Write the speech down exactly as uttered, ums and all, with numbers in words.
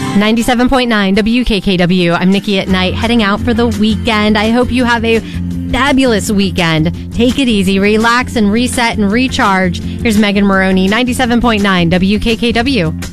ninety-seven point nine W K K W. I'm Nikki at Night, heading out for the weekend. I hope you have a fabulous weekend. Take it easy, relax, and reset and recharge. Here's Megan Maroney, ninety-seven point nine W K K W.